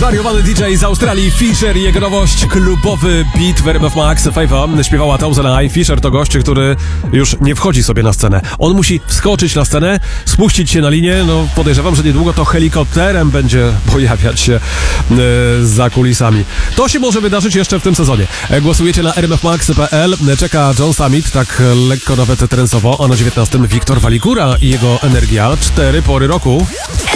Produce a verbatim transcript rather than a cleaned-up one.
Zwariowany D J z Australii Fisher i jego nowość, klubowy beat w R M F Max. Fajwa śpiewała Thousand Eye. Fisher to gość, który już nie wchodzi sobie na scenę. On musi wskoczyć na scenę, spuścić się na linię. No podejrzewam, że niedługo to helikopterem będzie pojawiać się e, za kulisami. To się może wydarzyć jeszcze w tym sezonie. E, głosujecie na r m f max kropka p l. Czeka John Summit, tak lekko nawet trensowo, a na dziewiętnastym Wiktor Waligura i jego Energia. Cztery pory roku.